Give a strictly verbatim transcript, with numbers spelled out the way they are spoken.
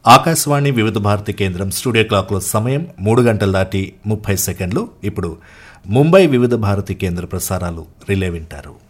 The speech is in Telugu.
ఆకాశవాణి వివిధ భారతి కేంద్రం స్టూడియో క్లాక్లో సమయం మూడు గంటల దాటి ముప్పై సెకండ్లు. ఇప్పుడు ముంబై వివిధ భారతి కేంద్ర ప్రసారాలు రిలే వింటారు.